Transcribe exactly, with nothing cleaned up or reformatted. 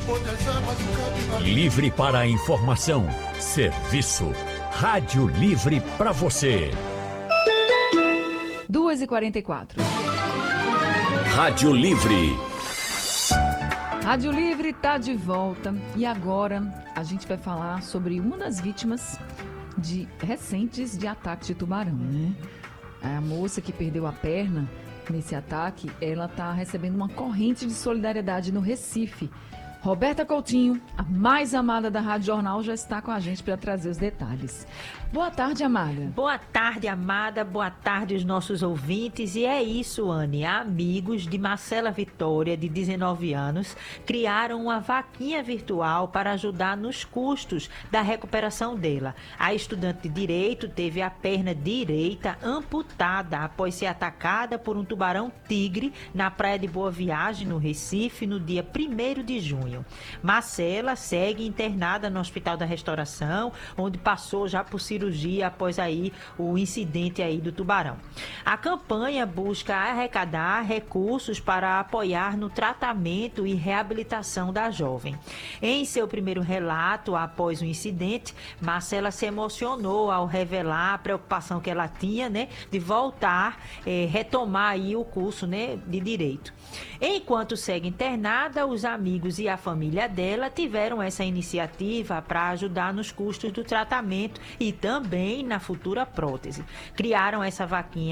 Livre para a informação, serviço. Rádio Livre para você. duas e quarenta e quatro. Rádio Livre. Rádio Livre está de volta e agora a gente vai falar sobre uma das vítimas de recentes de ataques de tubarão, né? A moça que perdeu a perna nesse ataque, ela está recebendo uma corrente de solidariedade no Recife. Roberta Coutinho, a mais amada da Rádio Jornal, já está com a gente para trazer os detalhes. Boa tarde, amada. Boa tarde, amada. Boa tarde, os nossos ouvintes. E é isso, Anne. Amigos de Marcela Vitória, de dezenove anos, criaram uma vaquinha virtual para ajudar nos custos da recuperação dela. A estudante de Direito teve a perna direita amputada após ser atacada por um tubarão-tigre na praia de Boa Viagem, no Recife, no dia primeiro de junho. Marcela segue internada no Hospital da Restauração, onde passou já por cirurgia após aí o incidente aí do tubarão. A campanha busca arrecadar recursos para apoiar no tratamento e reabilitação da jovem. Em seu primeiro relato após o incidente, Marcela se emocionou ao revelar a preocupação que ela tinha, né, de voltar, eh, retomar aí o curso, né, de Direito. Enquanto segue internada, os amigos e a família dela tiveram essa iniciativa para ajudar nos custos do tratamento e também na futura prótese. Criaram essa vaquinha